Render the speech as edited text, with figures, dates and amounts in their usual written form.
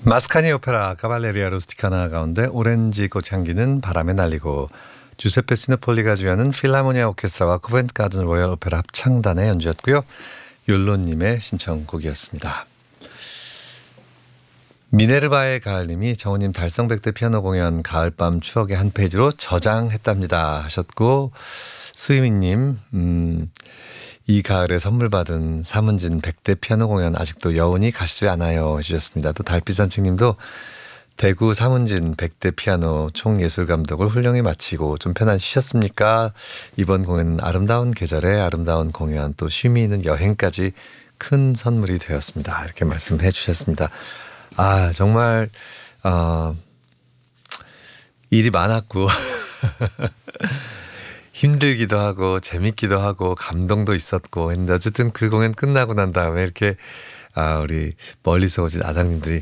마스카니 오페라 카발레리아 루스티카나 가운데 오렌지 꽃향기는 바람에 날리고 주세페 시노폴리가 주연은 필하모니아 오케스트라와 코벤트 가든 로열 오페라 합창단의 연주였고요. 욜로님의 신청곡이었습니다. 미네르바의 가을님이 정우님 달성 100대 피아노 공연 가을밤 추억의 한 페이지로 저장했답니다 하셨고, 수희민님 이 가을에 선물 받은 사문진 100대 피아노 공연 아직도 여운이 가시지 않아요 해주셨습니다. 또 달빛산책님도 대구 사문진 100대 피아노 총예술감독을 훌륭히 마치고 좀 편안 쉬셨습니까? 이번 공연은 아름다운 계절에 아름다운 공연, 또 쉼이 있는 여행까지 큰 선물이 되었습니다. 이렇게 말씀해 주셨습니다. 아, 정말 일이 많았고 힘들기도 하고 재밌기도 하고 감동도 있었고 했는데, 어쨌든 그 공연 끝나고 난 다음에 이렇게 우리 멀리서 오신 아장님들이